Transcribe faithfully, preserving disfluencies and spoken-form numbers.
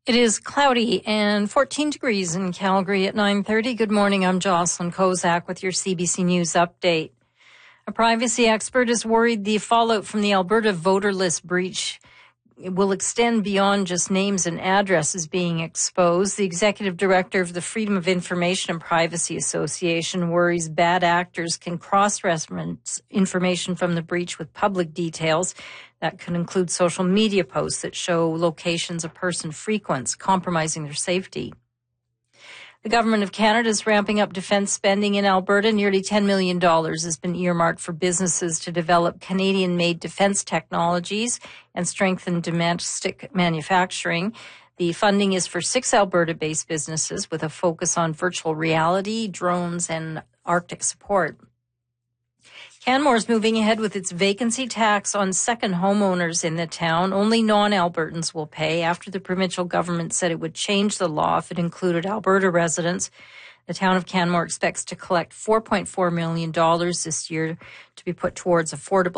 It is cloudy and fourteen degrees in Calgary at nine thirty. Good morning. I'm Jocelyn Kozak with your C B C News update. A privacy expert is worried the fallout from the Alberta voter list breach will extend beyond just names and addresses being exposed. The executive director of the Freedom of Information and Privacy Association worries bad actors can cross-reference information from the breach with public details. That could include social media posts that show locations a person frequents, compromising their safety. The Government of Canada is ramping up defense spending in Alberta. Nearly ten million dollars has been earmarked for businesses to develop Canadian-made defense technologies and strengthen domestic manufacturing. The funding is for six Alberta-based businesses with a focus on virtual reality, drones, and Arctic support. Canmore is moving ahead with its vacancy tax on second homeowners in the town. Only non-Albertans will pay after the provincial government said it would change the law if it included Alberta residents. The town of Canmore expects to collect four point four million dollars this year to be put towards affordable